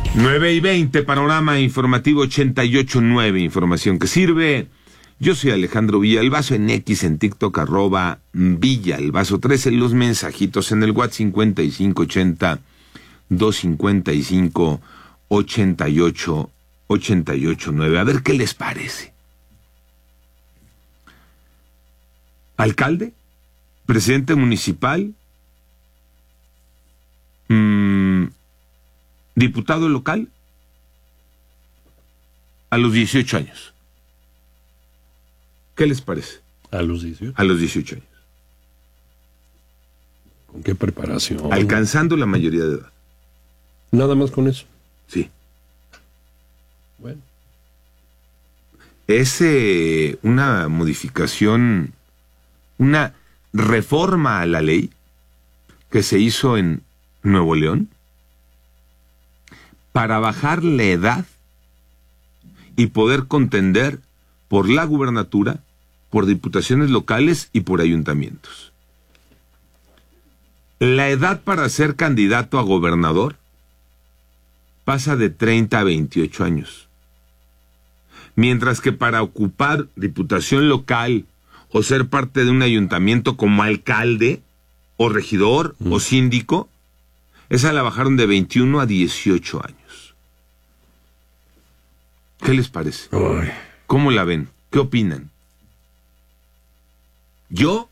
9:20, panorama informativo 88.9, información que sirve. Yo soy Alejandro Villalbazo, en X, en TikTok, @Villalbazo13, los mensajitos en el WhatsApp 5580-255-8889. A ver qué les parece. ¿Alcalde? ¿Presidente municipal? ¿Diputado local? A los 18 años. ¿Qué les parece? ¿A los 18? A los 18 años. ¿Con qué preparación? Alcanzando la mayoría de edad. Nada más con eso. Sí. Bueno. Es una modificación, una reforma a la ley que se hizo en Nuevo León para bajar la edad y poder contender por la gubernatura, por diputaciones locales y por ayuntamientos. La edad para ser candidato a gobernador pasa de 30 a 28 años. Mientras que para ocupar diputación local o ser parte de un ayuntamiento como alcalde o regidor o síndico, esa la bajaron de 21 a 18 años. ¿Qué les parece? Ay. ¿Cómo la ven? ¿Qué opinan? Yo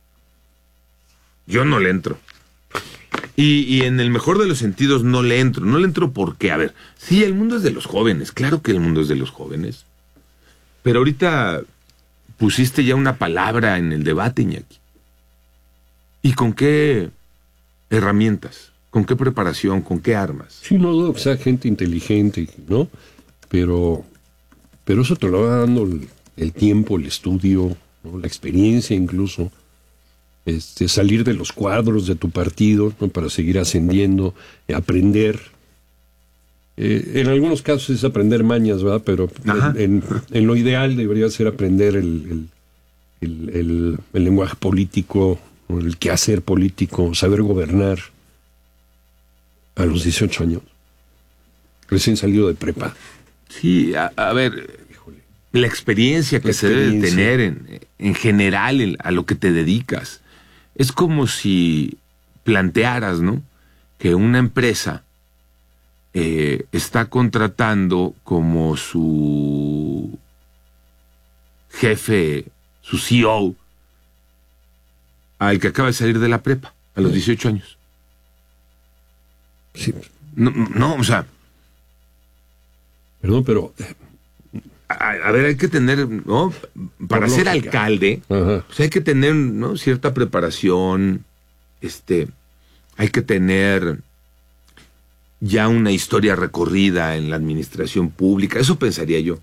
no le entro. Y en el mejor de los sentidos no le entro. No le entro porque, a ver, sí, el mundo es de los jóvenes. Claro que el mundo es de los jóvenes. Pero ahorita pusiste ya una palabra en el debate, Iñaki. ¿Y con qué herramientas? ¿Con qué preparación? ¿Con qué armas? Sí, no dudo que sea gente inteligente, ¿no? Pero eso te lo va dando el tiempo, el estudio, ¿no? La experiencia incluso. Salir de los cuadros de tu partido, ¿no? Para seguir ascendiendo, aprender. En algunos casos es aprender mañas, ¿verdad? Pero en lo ideal debería ser aprender el lenguaje político, el quehacer político, saber gobernar a los 18 años, recién salido de prepa. Sí, a ver, la experiencia que se debe tener en general a lo que te dedicas. Es como si plantearas, ¿no?, que una empresa está contratando como su jefe, su CEO, al que acaba de salir de la prepa, a los 18 años. Sí. No, o sea... Perdón, pero... A ver, hay que tener, ¿no?, para ser alcalde, pues hay que tener, ¿no?, cierta preparación, hay que tener ya una historia recorrida en la administración pública, eso pensaría yo,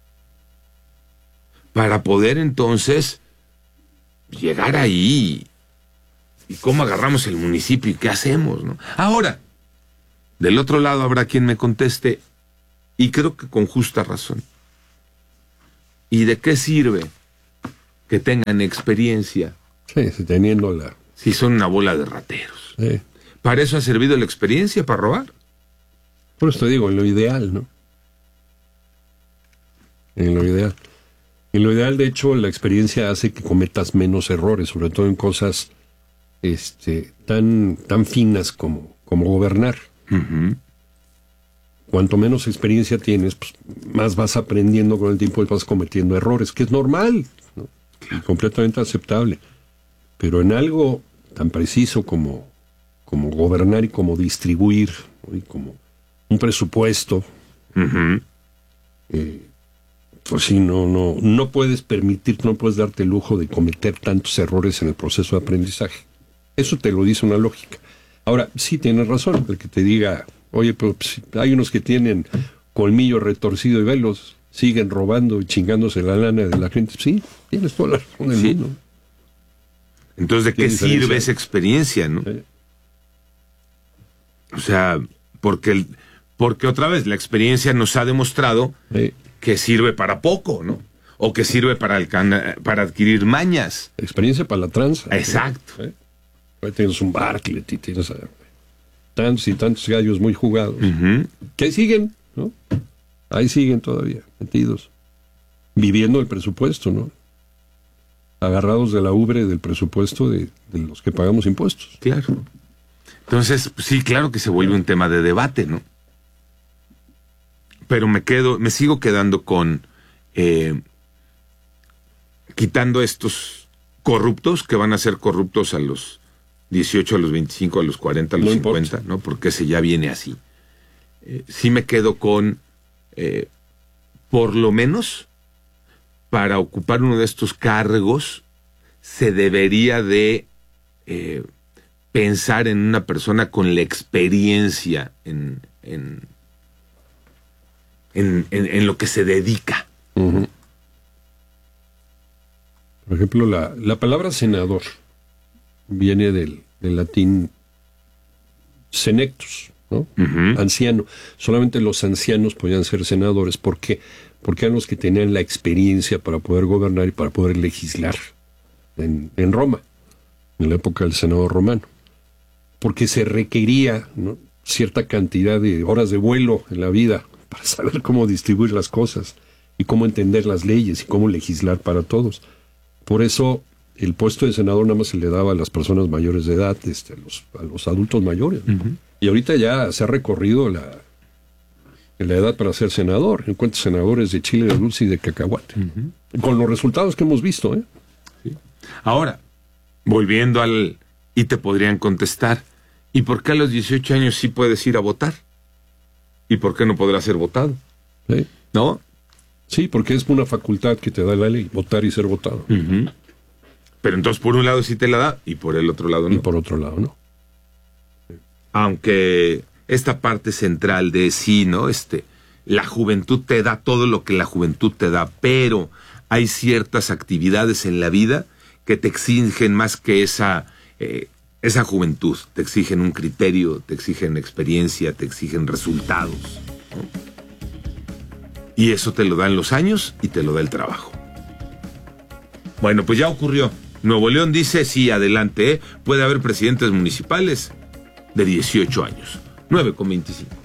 para poder entonces llegar ahí y cómo agarramos el municipio y qué hacemos, ¿no? Ahora, del otro lado habrá quien me conteste, y creo que con justa razón: ¿y de qué sirve que tengan experiencia? Sí, teniendo si son una bola de rateros. Sí. ¿Para eso ha servido la experiencia, para robar? Por eso te digo, en lo ideal, ¿no? En lo ideal. En lo ideal, de hecho, la experiencia hace que cometas menos errores, sobre todo en cosas tan finas como gobernar. Uh-huh. Cuanto menos experiencia tienes, pues más vas aprendiendo con el tiempo y vas cometiendo errores, que es normal, ¿no? Y completamente aceptable. Pero en algo tan preciso como gobernar y como distribuir, ¿no?, y como un presupuesto, uh-huh, pues sí, no puedes permitir, no puedes darte el lujo de cometer tantos errores en el proceso de aprendizaje. Eso te lo dice una lógica. Ahora, sí tienes razón, el que te diga: oye, pero pues, hay unos que tienen colmillo retorcido y velos, siguen robando y chingándose la lana de la gente. Sí, tienes toda la razón del mundo. Entonces, ¿de qué sirve esa experiencia, no? Sí. O sea, porque otra vez la experiencia nos ha demostrado que sirve para poco, ¿no? O que sirve para adquirir mañas. Experiencia para la tranza. Exacto. Ahí tienes un Bartlett y tienes tantos y tantos gallos muy jugados, que ahí siguen, ¿no? Ahí siguen todavía, metidos, viviendo el presupuesto, ¿no? Agarrados de la ubre del presupuesto de los que pagamos impuestos. Claro. Entonces, sí, claro que se vuelve un tema de debate, ¿no? Pero me sigo quedando con quitando estos corruptos que van a ser corruptos a los 18, a los 25, a los 40, a los 50, ¿no? Porque ese ya viene así. Sí me quedo con, por lo menos, para ocupar uno de estos cargos, se debería de pensar en una persona con la experiencia en lo que se dedica. Uh-huh. Por ejemplo, la palabra senador viene del latín senectus, ¿no? Uh-huh. Anciano. Solamente los ancianos podían ser senadores. ¿Por qué? Porque eran los que tenían la experiencia para poder gobernar y para poder legislar en Roma, en la época del Senado romano. Porque se requería, ¿no?, cierta cantidad de horas de vuelo en la vida para saber cómo distribuir las cosas y cómo entender las leyes y cómo legislar para todos. Por eso el puesto de senador nada más se le daba a las personas mayores de edad, a los adultos mayores. Uh-huh. Y ahorita ya se ha recorrido la edad para ser senador. Encuentro senadores de chile de dulce y de cacahuate. Uh-huh. Con los resultados que hemos visto, ¿eh? Sí. Ahora, volviendo y te podrían contestar, ¿y por qué a los 18 años sí puedes ir a votar? ¿Y por qué no podrás ser votado? ¿Sí? ¿No? Sí, porque es una facultad que te da la ley, votar y ser votado. Uh-huh. Pero entonces por un lado sí te la da y por el otro lado no. Y por otro lado no. Aunque esta parte central de sí, ¿no? La juventud te da todo lo que la juventud te da, pero hay ciertas actividades en la vida que te exigen más que esa juventud. Te exigen un criterio, te exigen experiencia, te exigen resultados, ¿no? Y eso te lo dan los años y te lo da el trabajo. Bueno, pues ya ocurrió. Nuevo León dice, sí, adelante, puede haber presidentes municipales de 18 años. 9:25.